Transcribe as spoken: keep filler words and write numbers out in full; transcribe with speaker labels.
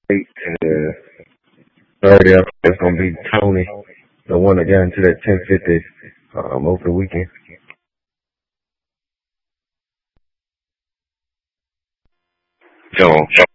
Speaker 1: and the third up is gonna be Tony, the one that got into that ten fifty um, over the weekend.
Speaker 2: Yo,